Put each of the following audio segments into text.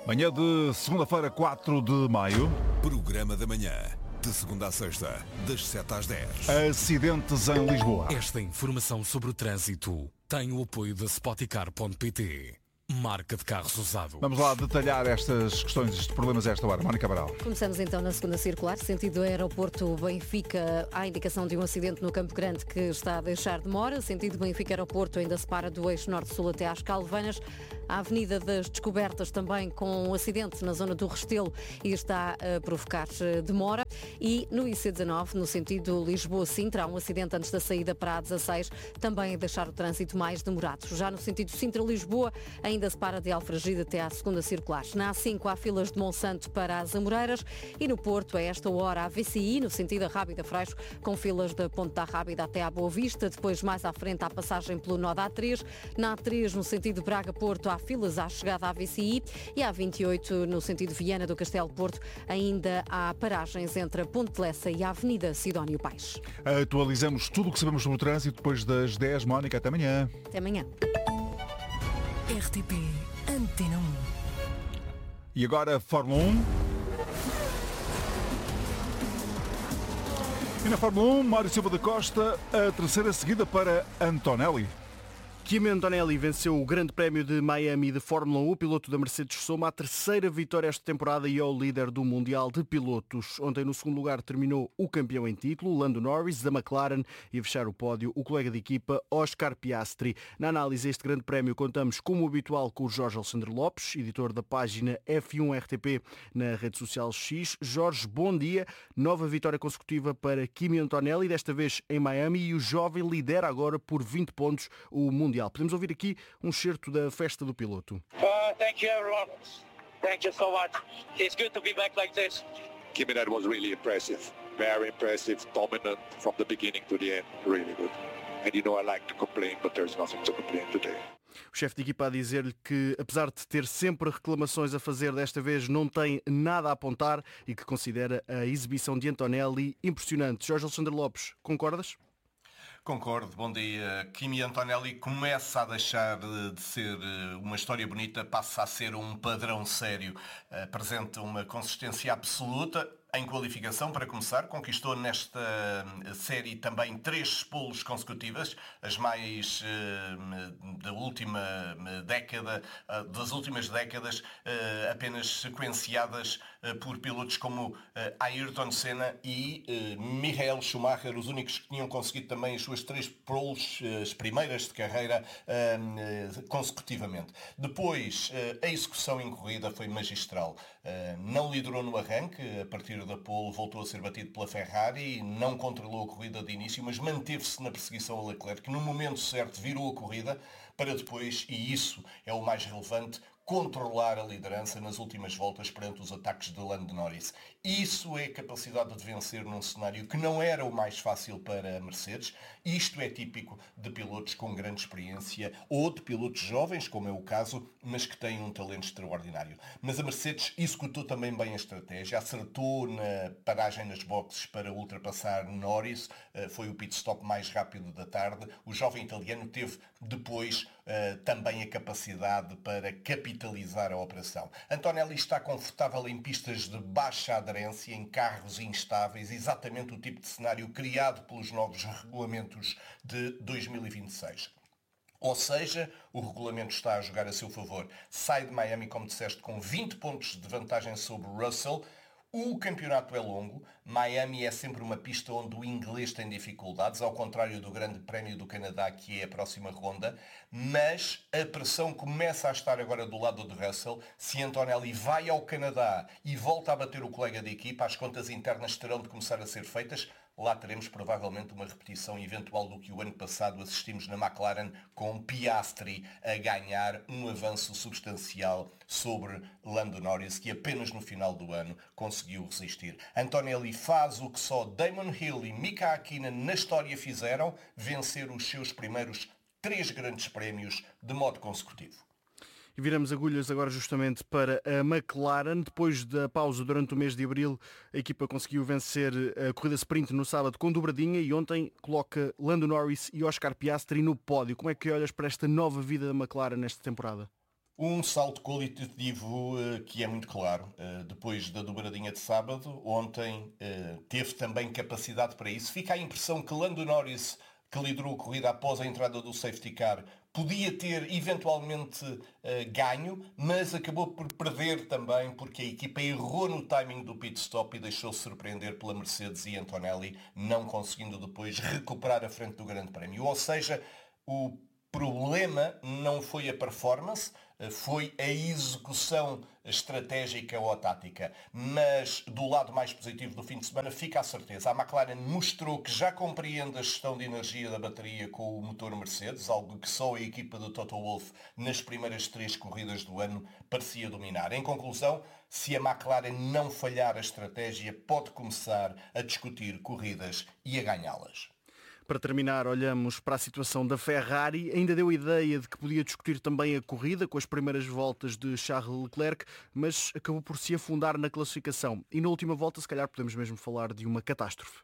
Manhã de segunda-feira, 4 de maio. Programa da manhã, de segunda a sexta, das 7 às 10. Acidentes em Lisboa. Esta informação sobre o trânsito tem o apoio da Spoticar.pt, marca de carros usados. Vamos lá detalhar estas questões, estes problemas a esta hora. Mónica Cabral. Começamos então na segunda circular, sentido aeroporto Benfica. Há indicação de um acidente no Campo Grande que está a deixar demora. Sentido Benfica-Aeroporto ainda se para do eixo norte-sul até às Calvanas. A Avenida das Descobertas também com um acidente na zona do Restelo e está a provocar demora. E no IC19, no sentido Lisboa-Sintra, há um acidente antes da saída para a 16, também a deixar o trânsito mais demorado. Já no sentido Sintra-Lisboa, ainda se para de Alfragide até à segunda circular. Na A5 há filas de Monsanto para as Amoreiras e no Porto, a esta hora, a VCI, no sentido a Rábida-Freixo, com filas da Ponte da Rábida até à Boa Vista. Depois, mais à frente, há passagem pelo nó da A3. Na A3, no sentido Braga-Porto, há filas à chegada à VCI e à 28, no sentido Viana do Castelo-Porto, ainda há paragens entre a Ponte de Lessa e a Avenida Sidónio Paes. Atualizamos tudo o que sabemos sobre o trânsito depois das 10. Mónica, até amanhã. Até amanhã. RTP Antena 1. E agora, Fórmula 1. E na Fórmula 1, Mário Silva da Costa, a terceira seguida para Antonelli. Kimi Antonelli venceu o Grande Prémio de Miami de Fórmula 1. O piloto da Mercedes soma a terceira vitória esta temporada e é o líder do Mundial de Pilotos. Ontem, no segundo lugar, terminou o campeão em título, Lando Norris, da McLaren, e a fechar o pódio, o colega de equipa, Oscar Piastri. Na análise deste Grande Prémio, contamos, como habitual, com o Jorge Alexandre Lopes, editor da página F1 RTP na rede social X. Jorge, bom dia. Nova vitória consecutiva para Kimi Antonelli, desta vez em Miami, e o jovem lidera agora por 20 pontos o Mundial. Podemos ouvir aqui um excerto da festa do piloto. Thank you everyone. Thank you so much. It's good to be back like this. Kimi, that was really impressive. Very impressive, dominant from the beginning to the end. Really good. And you know I like to complain, but there's nothing to complain today. O chefe de equipa a dizer-lhe que, apesar de ter sempre reclamações a fazer, desta vez não tem nada a apontar e que considera a exibição de Antonelli impressionante. Jorge Alexandre Lopes, concordas? Concordo, bom dia. Kimi Antonelli começa a deixar de ser uma história bonita, passa a ser um padrão sério. Apresenta uma consistência absoluta. Em qualificação, para começar, conquistou nesta série também 3 polos consecutivas, as mais da última década, das últimas décadas, apenas sequenciadas por pilotos como Ayrton Senna e Michael Schumacher, os únicos que tinham conseguido também as suas 3 polos, as primeiras de carreira, consecutivamente. Depois, a execução em corrida foi magistral. Não liderou no arranque, a partir da pole voltou a ser batido pela Ferrari, não controlou a corrida de início, mas manteve-se na perseguição a Leclerc, que no momento certo virou a corrida para depois, e isso é o mais relevante, controlar a liderança nas últimas voltas perante os ataques de Lando Norris. Isso é a capacidade de vencer num cenário que não era o mais fácil para a Mercedes. Isto é típico de pilotos com grande experiência ou de pilotos jovens, como é o caso, mas que têm um talento extraordinário. Mas a Mercedes executou também bem a estratégia, acertou na paragem nas boxes para ultrapassar Norris, foi o pit stop mais rápido da tarde. O jovem italiano teve depois também a capacidade para capitalizar a operação. Antonelli está confortável em pistas de baixa aderência, em carros instáveis, exatamente o tipo de cenário criado pelos novos regulamentos de 2026. Ou seja, o regulamento está a jogar a seu favor. Sai de Miami, como disseste, com 20 pontos de vantagem sobre Russell. O campeonato é longo, Miami é sempre uma pista onde o inglês tem dificuldades, ao contrário do Grande Prémio do Canadá, que é a próxima ronda, mas a pressão começa a estar agora do lado de Russell. Se Antonelli vai ao Canadá e volta a bater o colega de equipa, as contas internas terão de começar a ser feitas. Lá teremos provavelmente uma repetição eventual do que o ano passado assistimos na McLaren, com Piastri a ganhar um avanço substancial sobre Lando Norris, que apenas no final do ano conseguiu resistir. Antonelli faz o que só Damon Hill e Mika Hakkinen na história fizeram, vencer os seus primeiros 3 grandes prémios de modo consecutivo. E viramos agulhas agora justamente para a McLaren. Depois da pausa durante o mês de abril, a equipa conseguiu vencer a corrida sprint no sábado com dobradinha e ontem coloca Lando Norris e Oscar Piastri no pódio. Como é que olhas para esta nova vida da McLaren nesta temporada? Um salto qualitativo que é muito claro. Depois da dobradinha de sábado, ontem teve também capacidade para isso. Fica a impressão que Lando Norris, que liderou a corrida após a entrada do safety car, podia ter eventualmente ganho, mas acabou por perder também porque a equipa errou no timing do pit stop e deixou-se surpreender pela Mercedes e Antonelli, não conseguindo depois recuperar a frente do Grande Prémio. Ou seja, o problema não foi a performance, foi a execução estratégica ou tática. Mas do lado mais positivo do fim de semana fica a certeza. A McLaren mostrou que já compreende a gestão de energia da bateria com o motor Mercedes, algo que só a equipa do Toto Wolff nas primeiras 3 corridas do ano parecia dominar. Em conclusão, se a McLaren não falhar a estratégia, pode começar a discutir corridas e a ganhá-las. Para terminar, olhamos para a situação da Ferrari. Ainda deu a ideia de que podia discutir também a corrida com as primeiras voltas de Charles Leclerc, mas acabou por se afundar na classificação. E na última volta, se calhar, podemos mesmo falar de uma catástrofe.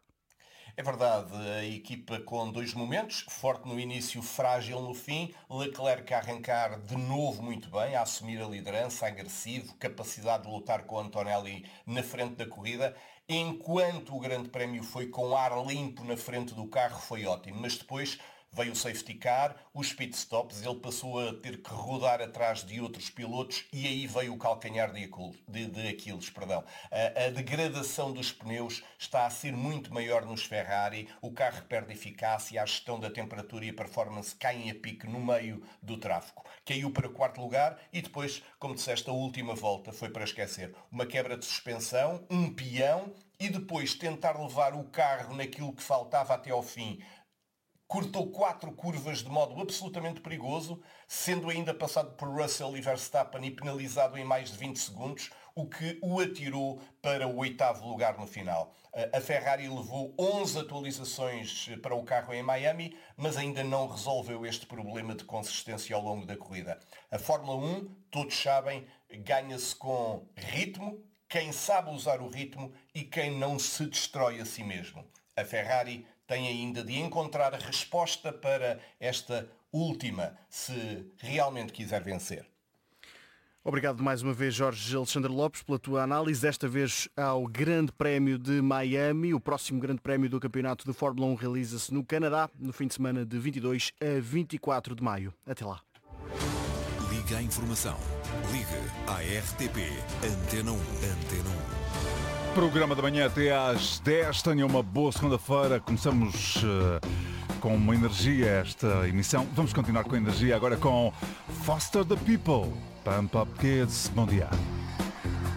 É verdade, a equipa com 2 momentos, forte no início, frágil no fim, Leclerc a arrancar de novo muito bem, a assumir a liderança, agressivo, capacidade de lutar com Antonelli na frente da corrida. Enquanto o Grande Prémio foi com ar limpo na frente do carro, foi ótimo, mas depois veio o safety car, os pit stops, ele passou a ter que rodar atrás de outros pilotos e aí veio o calcanhar de Aquiles. A degradação dos pneus está a ser muito maior nos Ferrari, o carro perde eficácia, a gestão da temperatura e a performance caem a pique no meio do tráfego. Caiu para 4º lugar e depois, como disseste, a última volta foi para esquecer. Uma quebra de suspensão, um peão e depois tentar levar o carro naquilo que faltava até ao fim. Cortou 4 curvas de modo absolutamente perigoso, sendo ainda passado por Russell e Verstappen e penalizado em mais de 20 segundos, o que o atirou para o 8º lugar no final. A Ferrari levou 11 atualizações para o carro em Miami, mas ainda não resolveu este problema de consistência ao longo da corrida. A Fórmula 1, todos sabem, ganha-se com ritmo, quem sabe usar o ritmo e quem não se destrói a si mesmo. A Ferrari tem ainda de encontrar a resposta para esta última, se realmente quiser vencer. Obrigado mais uma vez, Jorge Alexandre Lopes, pela tua análise. Desta vez ao Grande Prémio de Miami. O próximo Grande Prémio do Campeonato de Fórmula 1 realiza-se no Canadá, no fim de semana de 22 a 24 de maio. Até lá. Liga à informação. Ligue à RTP Antena 1. Antena 1. Programa da manhã até às 10. Tenha uma boa segunda-feira. Começamos com uma energia esta emissão. Vamos continuar com a energia agora com Foster the People. Pump Up Kids. Bom dia.